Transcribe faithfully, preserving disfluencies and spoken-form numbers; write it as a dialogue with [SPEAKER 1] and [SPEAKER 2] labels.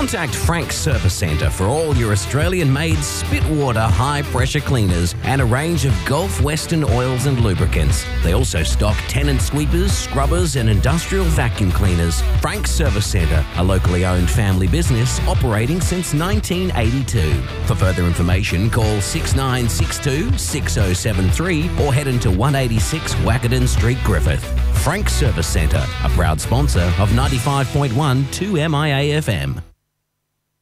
[SPEAKER 1] Contact Frank's Service Centre for all your Australian-made Spitwater high-pressure cleaners and a range of Gulf Western oils and lubricants. They also stock tenant sweepers, scrubbers and industrial vacuum cleaners. Frank's Service Centre, a locally owned family business operating since nineteen eighty-two. For further information, call six nine six two, six oh seven three or head into one eighty-six Wackerton Street, Griffith. Frank's Service Centre, a proud sponsor of ninety-five point one two M I A F M.